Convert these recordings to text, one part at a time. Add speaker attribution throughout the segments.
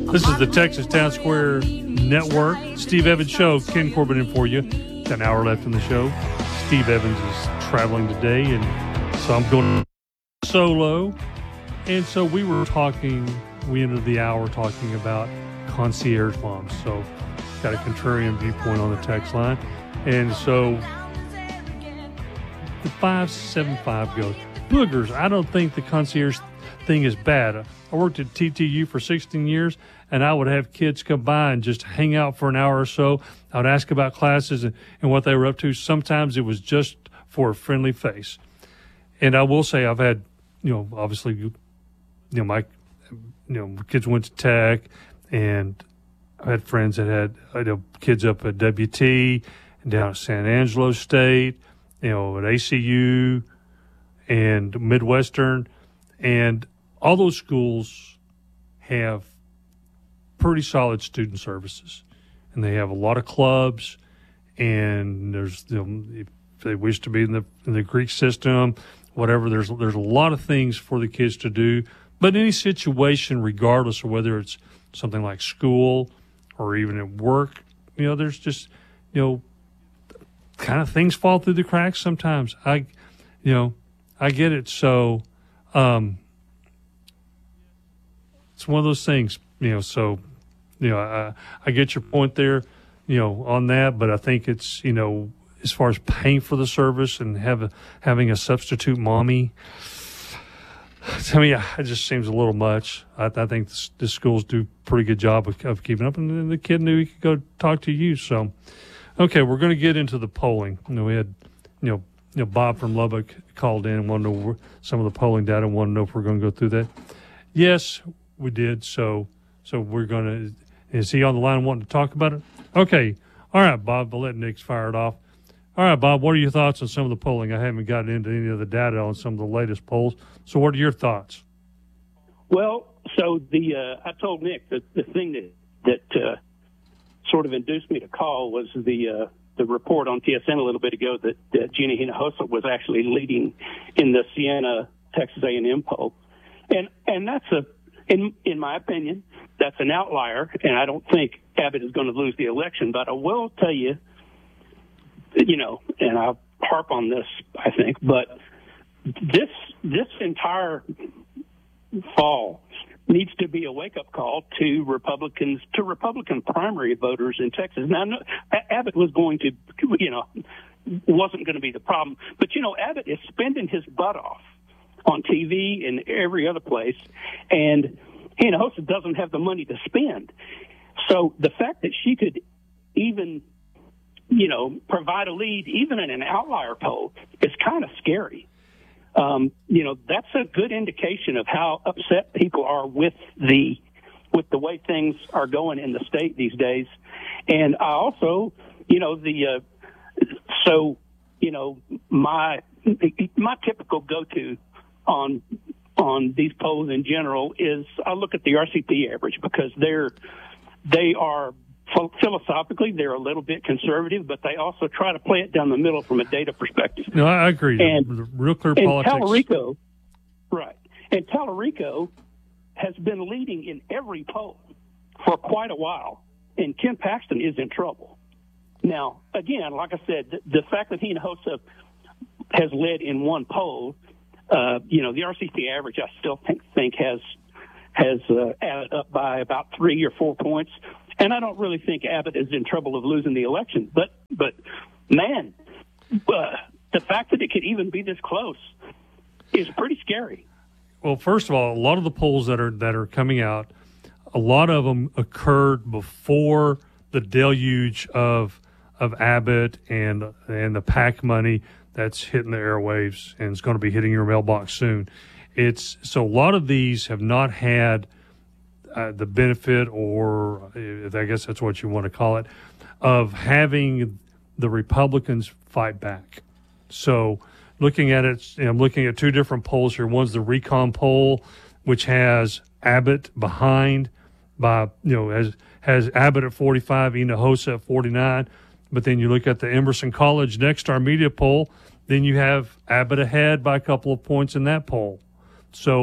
Speaker 1: This is the Texas Town Square Network. Steve Evans Show. Ken Corbin in for you. Got an hour left in the show. Steve Evans is traveling today, and so I'm going solo. And so we ended the hour talking about concierge moms. So got a contrarian viewpoint on the text line. And so the 575 goes, boogers, I don't think the concierge thing is bad. I worked at TTU for 16 years, and I would have kids come by and just hang out for an hour or so. I would ask about classes and what they were up to. Sometimes it was just for a friendly face. And I will say I've had, obviously, my kids went to Tech, and I had friends that had kids up at WT and down at San Angelo State, at ACU and Midwestern, and all those schools have pretty solid student services, and they have a lot of clubs, and there's if they wish to be in the Greek system, whatever. There's a lot of things for the kids to do. But any situation, regardless of whether it's something like school or even at work, there's just kind of things fall through the cracks sometimes. I get it. So it's one of those things, so, I get your point there, on that, but I think it's, as far as paying for the service and having a substitute mommy, to me, it just seems a little much. I think the schools do a pretty good job of keeping up, and the kid knew he could go talk to you. So, okay, we're going to get into the polling. We had, Bob from Lubbock called in and wanted to know some of the polling data and wanted to know if we're going to go through that. Yes, we did. So we're going to. Is he on the line wanting to talk about it? Okay. All right, Bob. I'll let Nick's fire it off. All right, Bob. What are your thoughts on some of the polling? I haven't gotten into any of the data on some of the latest polls. So, what are your thoughts?
Speaker 2: Well, so I told Nick that the thing that sort of induced me to call was the report on TSN a little bit ago that Gina Hinojosa was actually leading in the Siena Texas A&M poll, and that's in my opinion, that's an outlier, and I don't think Abbott is going to lose the election. But I will tell you, and I'll harp on this, I think, but this entire fall needs to be a wake-up call to Republican primary voters in Texas. Now, Abbott was going to, wasn't going to be the problem. But, Abbott is spending his butt off on TV and every other place, and Hinojosa doesn't have the money to spend. So the fact that she could even, provide a lead, even in an outlier poll, is kind of scary. That's a good indication of how upset people are with the way things are going in the state these days. And I also, my typical go-to on these polls in general is I look at the RCP average, because they are philosophically, they're a little bit conservative, but they also try to play it down the middle from a data perspective.
Speaker 1: No, I agree.
Speaker 2: And
Speaker 1: real clear politics.
Speaker 2: Tallarico, right. And Tallarico has been leading in every poll for quite a while, and Ken Paxton is in trouble. Now, again, like I said, the fact that Hinojosa has led in one poll, the RCP average, I still think has added up by about 3 or 4 points. And I don't really think Abbott is in trouble of losing the election. But man, the fact that it could even be this close is pretty scary.
Speaker 1: Well, first of all, a lot of the polls that are coming out, a lot of them occurred before the deluge of Abbott and the PAC money that's hitting the airwaves and it's going to be hitting your mailbox soon. So a lot of these have not had the benefit, or I guess that's what you want to call it, of having the Republicans fight back. So looking at it, I'm looking at two different polls here. One's the Recon poll, which has Abbott behind by, has Abbott at 45, Hinojosa at 49. But then you look at the Emerson College Nexstar Media poll, then you have Abbott ahead by a couple of points in that poll. So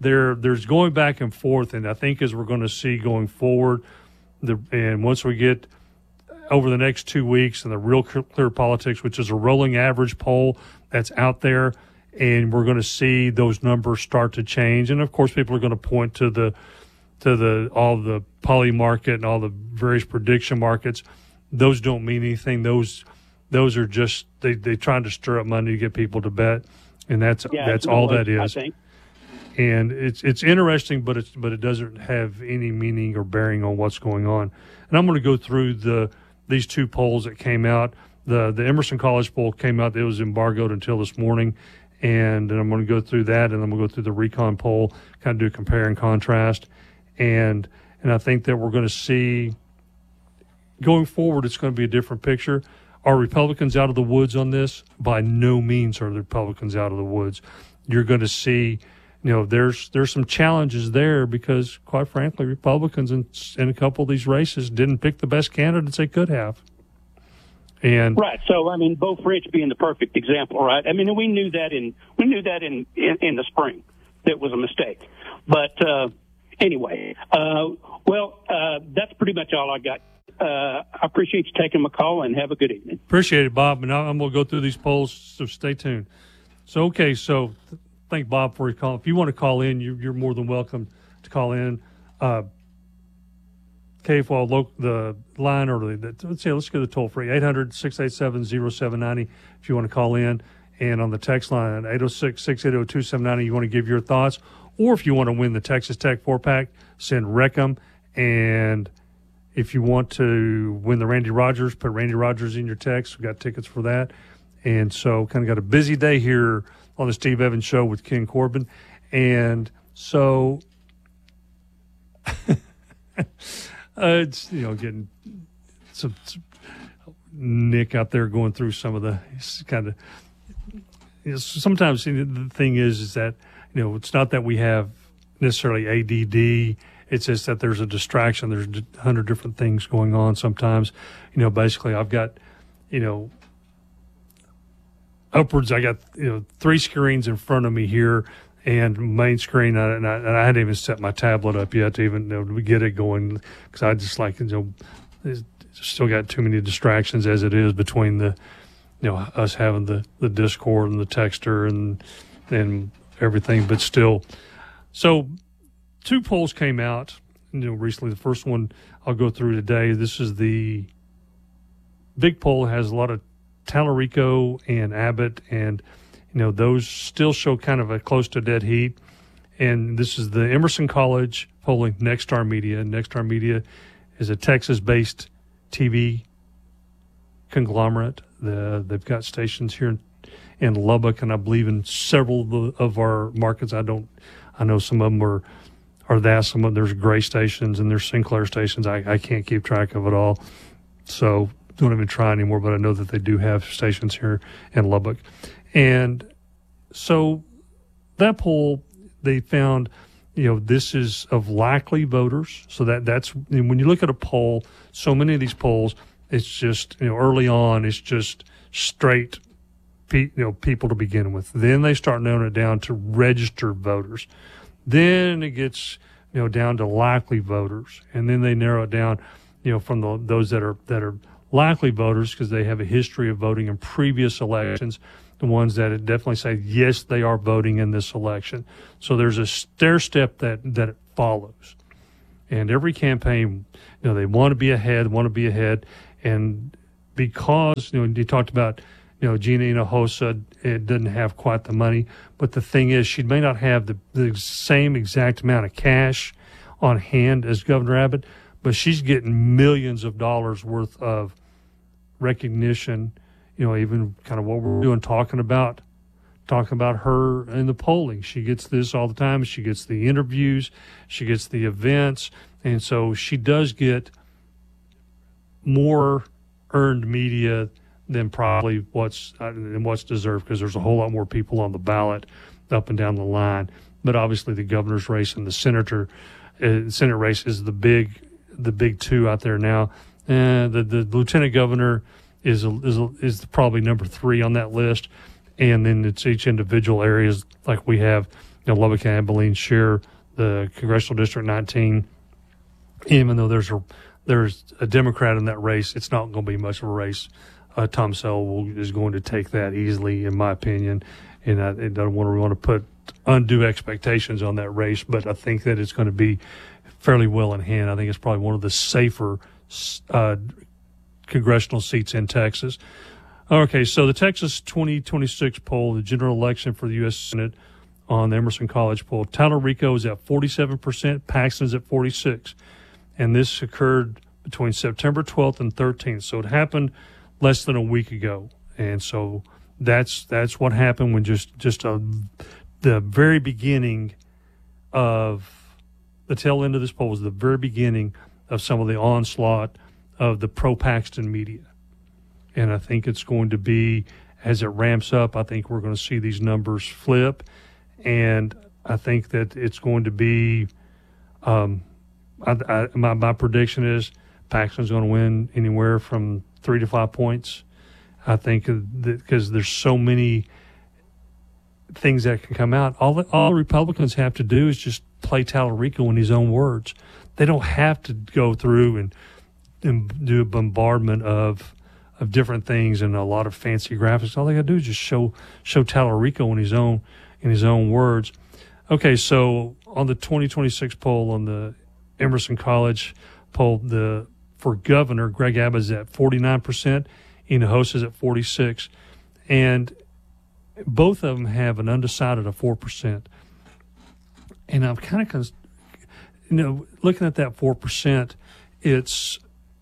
Speaker 1: there's going back and forth, and I think as we're going to see going forward, and once we get over the next 2 weeks and the Real Clear Politics, which is a rolling average poll that's out there, and we're going to see those numbers start to change. And of course, people are going to point to all the poly market and all the various prediction markets. Those don't mean anything. Those are just they trying to stir up money to get people to bet, and that's all that is.
Speaker 2: I think.
Speaker 1: And it's interesting, but it doesn't have any meaning or bearing on what's going on. And I'm going to go through these two polls that came out. The Emerson College poll came out. It was embargoed until this morning, and I'm going to go through that, and I'm going to go through the Recon poll, kind of do a compare and contrast, and I think that we're going to see going forward. It's going to be a different picture. Are Republicans out of the woods on this? By no means are the Republicans out of the woods. You're going to see, there's some challenges there because, quite frankly, Republicans in a couple of these races didn't pick the best candidates they could have. And
Speaker 2: right. So, I mean, Beau Fritz being the perfect example, right? I mean, we knew that in the spring that was a mistake. But anyway, that's pretty much all I got. I appreciate you taking my call, and have a good evening.
Speaker 1: Appreciate it, Bob. And I'm going to go through these polls, so stay tuned. So, okay, thank Bob for your call. If you want to call in, you're more than welcome to call in. KFOL, the line, or let's get the toll free, 800-687-0790 if you want to call in. And on the text line, 806-680-2790, you want to give your thoughts. Or if you want to win the Texas Tech 4-pack, send Reckham. And if you want to win the Randy Rogers, put Randy Rogers in your text. We've got tickets for that. And so kind of got a busy day here on the Steve Evans Show with Ken Corbin. And so it's, getting some Nick out there going through some of the kind of, sometimes the thing is that, it's not that we have necessarily ADD. It's just that there's a distraction. There's 100 different things going on sometimes. Basically I've got, upwards. I got 3 screens in front of me here, and main screen, and I hadn't even set my tablet up yet to even get it going because I just still got too many distractions as it is between the us having the Discord and the texter and everything, but still. So 2 polls came out recently. The first one I'll go through today. This is the big poll. It has a lot of Tallarico and Abbott, and those still show kind of a close to dead heat. And this is the Emerson College polling Nexstar Media. Nexstar Media is a Texas-based TV conglomerate. They've got stations here in Lubbock, and I believe in several of our markets. I know some of them are that. Some of there's Gray stations and there's Sinclair stations. I can't keep track of it all, so don't even try anymore, but I know that they do have stations here in Lubbock. And so that poll, they found, this is of likely voters. So that's when you look at a poll, so many of these polls, it's just, early on, it's just straight, people to begin with. Then they start narrowing it down to registered voters. Then it gets, down to likely voters. And then they narrow it down, from those that are likely voters because they have a history of voting in previous elections, the ones that definitely say, yes, they are voting in this election. So there's a stair step that it follows. And every campaign, they want to be ahead. And because, you talked about, Gina Hinojosa, it doesn't have quite the money. But the thing is, she may not have the same exact amount of cash on hand as Governor Abbott, but she's getting millions of dollars worth of recognition, even kind of what we're doing, talking about her in the polling. She gets this all the time. She gets the interviews, she gets the events, and so she does get more earned media than probably what's deserved because there's a whole lot more people on the ballot up and down the line. But obviously the governor's race and the Senate race is the big two out there now. The lieutenant governor is probably number 3 on that list, and then it's each individual areas like we have Lubbock and Abilene share the Congressional District 19. Even though there's a Democrat in that race, it's not going to be much of a race. Tom Sowell is going to take that easily, in my opinion, and I don't want to put undue expectations on that race, but I think that it's going to be fairly well in hand. I think it's probably one of the safer congressional seats in Texas. Okay, so the Texas 2026 poll, the general election for the U.S. Senate on the Emerson College poll, Tallarico is at 47%, Paxton's at 46%, and this occurred between September 12th and 13th, so it happened less than a week ago, and so that's what happened when just the very beginning of the tail end of this poll was the very beginning of some of the onslaught of the pro-Paxton media, and I think it's going to be, as it ramps up, I think we're going to see these numbers flip, and I think that it's going to be. My prediction is Paxton's going to win anywhere from 3 to 5 points. I think because there's so many things that can come out. All the Republicans have to do is just play Tallarico in his own words. They don't have to go through and do a bombardment of different things and a lot of fancy graphics. All they got to do is just show Tallarico in his own words. Okay, so on the 2026 poll on the Emerson College poll, for governor, Greg Abbott is at 49%, Hinojosa is at 46%, and both of them have an undecided of 4%. And I'm kind of, looking at that 4%, it's,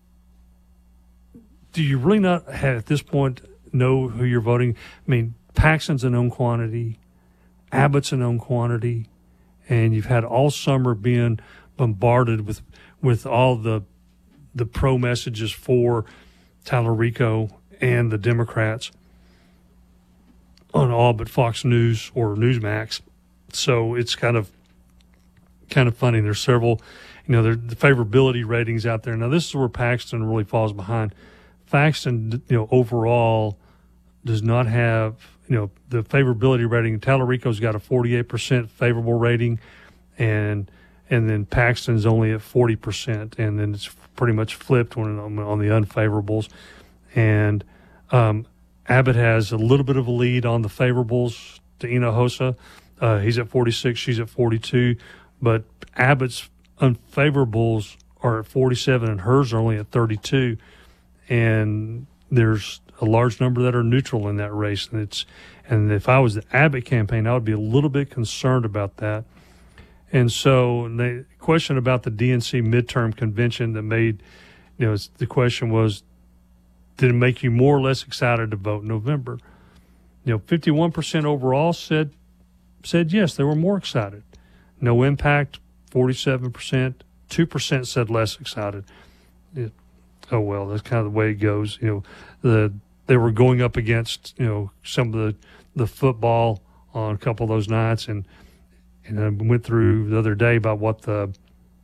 Speaker 1: do you really not have, at this point, know who you're voting? I mean, Paxton's a known quantity, Abbott's a known quantity, and you've had all summer being bombarded with all the pro messages for Tallarico and the Democrats on all but Fox News or Newsmax. So it's kind of funny. There's several, the favorability ratings out there. Now this is where Paxton really falls behind. Paxton, overall does not have, the favorability rating. Tallarico's got a 48% favorable rating, and then Paxton's only at 40%, and then it's pretty much flipped on the unfavorables. And Abbott has a little bit of a lead on the favorables to Hinojosa. He's at 46, she's at 42, but Abbott's unfavorables are at 47, and hers are only at 32. And there's a large number that are neutral in that race, and if I was the Abbott campaign, I would be a little bit concerned about that. And so the question about the DNC midterm convention that made, the question was, did it make you more or less excited to vote in November? 51% overall said yes, they were more excited. No impact, 47%. 2% said less excited. Oh, well, that's kind of the way it goes. They were going up against, some of the football on a couple of those nights, and I went through the other day about what the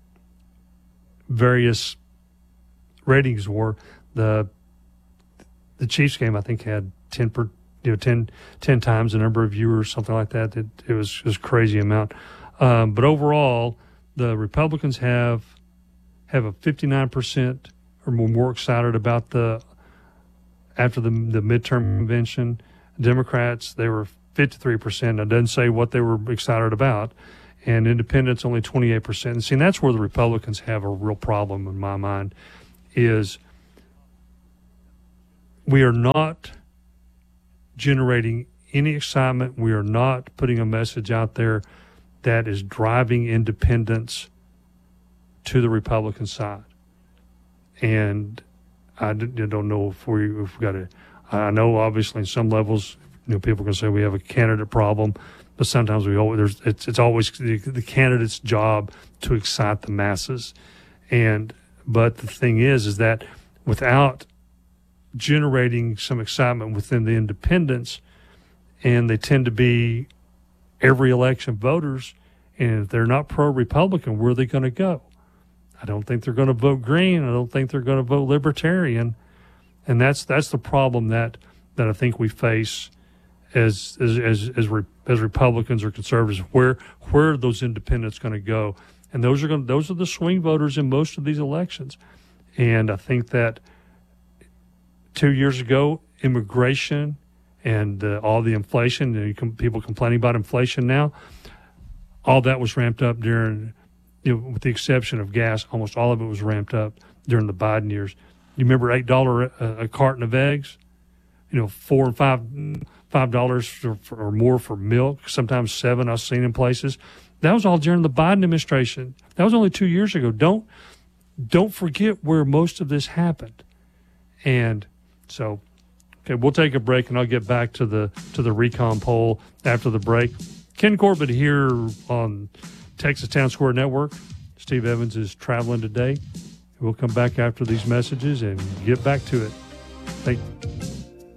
Speaker 1: various ratings were. The Chiefs game, I think, had 10 times the number of viewers, something like that. It was a crazy amount. But overall, the Republicans have a 59% or more excited about after the midterm convention. Democrats, they were 53%. It doesn't say what they were excited about. And independents, only 28%. And see, that's where the Republicans have a real problem in my mind, is we are not generating any excitement. We are not putting a message out there that is driving independents to the Republican side. And I don't know if we've got to, I know obviously in some levels, people can say we have a candidate problem, but sometimes it's always the candidate's job to excite the masses. But the thing is that without generating some excitement within the independents, and they tend to be every election voters, and if they're not pro-Republican, where are they going to go? I don't think they're going to vote green. I don't think they're going to vote libertarian. And that's the problem that I think we face as Republicans or conservatives. Where are those independents going to go? And those are the swing voters in most of these elections. And I think that 2 years ago, immigration and all the inflation, and people complaining about inflation now, all that was ramped up during, with the exception of gas, almost all of it was ramped up during the Biden years. You remember $8 a carton of eggs? $4 and $5 or more for milk, sometimes $7 I've seen in places. That was all during the Biden administration. That was only 2 years ago. Don't forget where most of this happened. And so, okay, we'll take a break, and I'll get back to the recon poll after the break. Ken Corbett here on Texas Town Square Network. Steve Evans is traveling today. We'll come back after these messages and get back to it. Thank you.